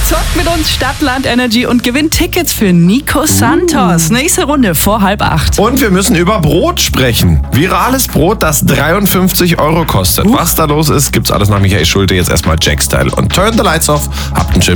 Zockt mit uns Stadtland Energy und gewinnt Tickets für Nico Santos. Nächste Runde vor 7:30. Und wir müssen über Brot sprechen. Virales Brot, das 53 € kostet. Was da los ist, gibt's alles nach Michael Schulte. Jetzt erstmal Jack Style und Turn the Lights Off. Habt einen schönen